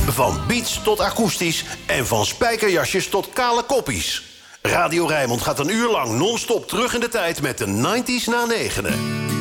Van beats tot akoestisch en van spijkerjasjes tot kale koppies. Radio Rijnmond gaat een uur lang non-stop terug in de tijd met de 90s na negenen.